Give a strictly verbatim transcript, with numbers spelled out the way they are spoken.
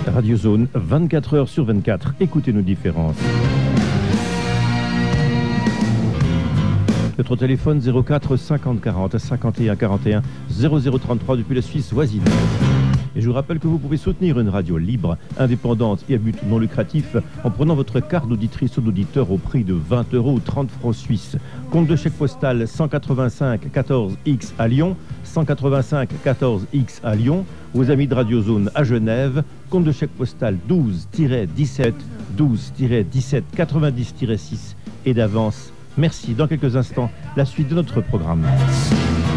Radio Zone, vingt-quatre heures sur vingt-quatre. Écoutez nos différences. Notre téléphone zéro quatre cinquante quarante cinquante et un quarante et un zéro zéro trente-trois depuis la Suisse voisine. Et je vous rappelle que vous pouvez soutenir une radio libre, indépendante et à but non lucratif en prenant votre carte d'auditrice ou d'auditeur au prix de vingt euros ou trente francs suisses. Compte de chèque postal cent quatre-vingt-cinq quatorze X à Lyon, cent quatre-vingt-cinq quatorze X à Lyon, aux amis de Radio Zone à Genève, compte de chèque postal douze dix-sept douze dix-sept quatre-vingt-dix six et d'avance. Merci. Dans quelques instants, la suite de notre programme.